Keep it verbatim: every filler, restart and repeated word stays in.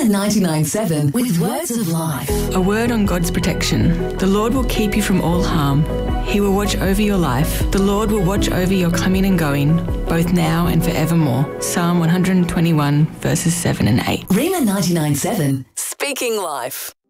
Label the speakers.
Speaker 1: Rima ninety-nine seven with Words of Life.
Speaker 2: A word on God's protection. The Lord will keep you from all harm. He will watch over your life. The Lord will watch over your coming and going, both now and forevermore. Psalm one hundred twenty-one, verses seven and eight.
Speaker 1: Rima ninety-nine seven, speaking life.